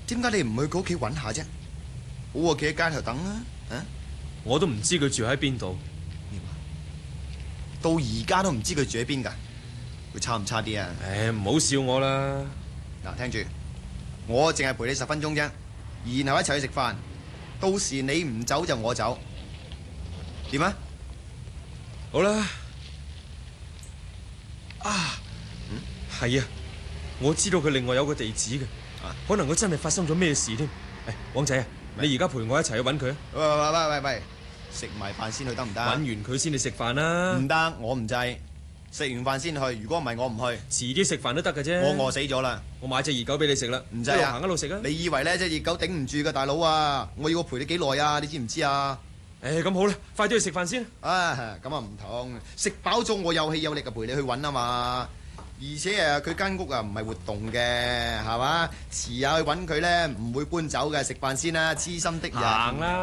點解你唔去佢屋企揾下啫？好過企喺街頭等啊！ 我都唔知佢住喺邊度。 到而家都唔知佢住喺邊㗎？佢差唔差啲啊？ 唔好笑我啦。 嗱，聽住，我淨係陪你10分鐘啫，然後一齊去食飯。到時你唔走就我走，點啊？ 好啦。係啊，我知道佢另外有個地址嘅，可能佢真係發生咗咩事添。王仔啊，你而家陪我一齊去揾佢啊！ 喂，食埋飯先去得唔得？ 揾完佢先去食飯啦。 唔得，我唔制。食完飯先去，如果唔係我唔去。 遲啲食飯都得嘅啫。 我餓死咗啦。 我買隻熱狗俾你食啦。 唔制啊！ 一路行一路食啊！ 你以為呢隻熱狗頂唔住㗎，大佬啊！我要我陪你幾耐啊？你知唔知啊？ 咁好啦，快啲去食飯先。 咁啊唔同，食飽咗我有氣有力啊，陪你去揾啊嘛。而且佢間屋唔係活動嘅，係嘛？遲下去揾佢呢，唔會搬走嘅。食飯先啦，痴心的人。 行啦。